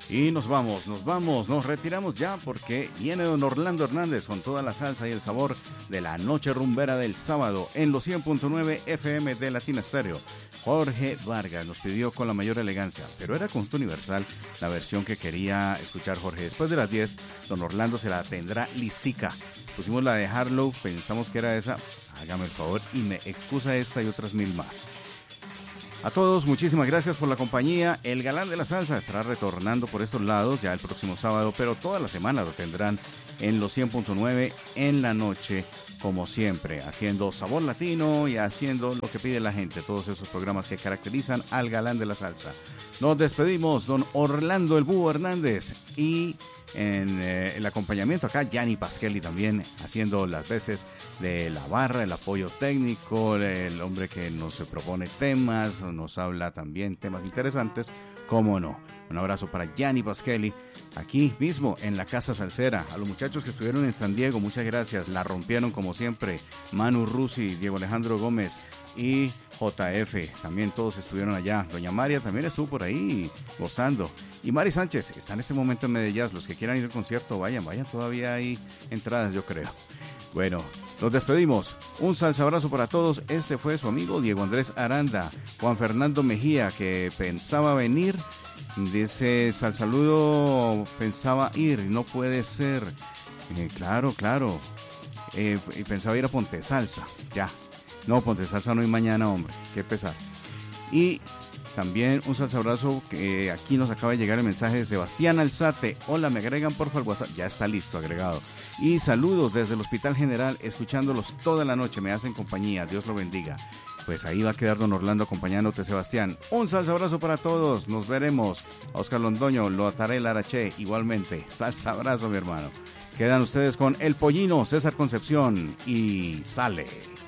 Y nos retiramos ya porque viene don Orlando Hernández con toda la salsa y el sabor de la noche rumbera del sábado en los 100.9 FM de Latina Stereo. Jorge Vargas nos pidió con la mayor elegancia, pero era conjunto universal la versión que quería escuchar Jorge. Después de las 10, don Orlando se la tendrá listica. Pusimos la de Harlow, pensamos que era esa. Hágame el favor y me excusa esta y otras mil más. A todos, muchísimas gracias por la compañía. El galán de la salsa estará retornando por estos lados ya el próximo sábado, pero toda la semana lo tendrán en los 100.9 en la noche, como siempre, haciendo sabor latino y haciendo lo que pide la gente, todos esos programas que caracterizan al galán de la salsa. Nos despedimos, don Orlando el Búho Hernández, y en el acompañamiento acá, Gianni Pasquelli también haciendo las veces de la barra, el apoyo técnico, el hombre que nos propone temas, nos habla también temas interesantes, cómo no. Un abrazo para Gianni Pasquelli, aquí mismo en la Casa Salsera. A los muchachos que estuvieron en San Diego, muchas gracias, la rompieron como siempre. Manu Rusi, Diego Alejandro Gómez y JF, también todos estuvieron allá. Doña María también estuvo por ahí gozando. Y Mari Sánchez está en este momento en Medellín. Los que quieran ir al concierto, vayan, todavía hay entradas, yo creo. Bueno, nos despedimos. Un salsa abrazo para todos. Este fue su amigo Diego Andrés Aranda. Juan Fernando Mejía, que pensaba venir, dice: saludo, pensaba ir, no puede ser. Claro. Y pensaba ir a Ponte Salsa. Ya. No, Ponte Salsa no hay mañana, hombre. Qué pesar. Y también un salsa abrazo, que aquí nos acaba de llegar el mensaje de Sebastián Alzate. Hola, me agregan por favor WhatsApp. Ya está listo, agregado. Y saludos desde el Hospital General, escuchándolos toda la noche. Me hacen compañía, Dios lo bendiga. Pues ahí va a quedar don Orlando acompañándote, Sebastián. Un salsa abrazo para todos. Nos veremos. Oscar Londoño, Loataré Laraché, igualmente. Salsa abrazo, mi hermano. Quedan ustedes con El Pollino, César Concepción y Sale.